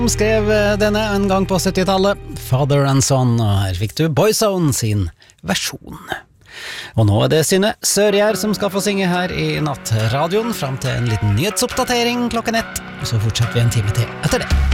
skrev denne en gang på 70-tallet, Father and Son, og her fikk du Boyzone sin versjon. Og nå er det Synne Sørgjær som skal få synge her i Nattradioen, frem til en liten nyhetsoppdatering klokken 1, og så fortsetter vi en time til etter det.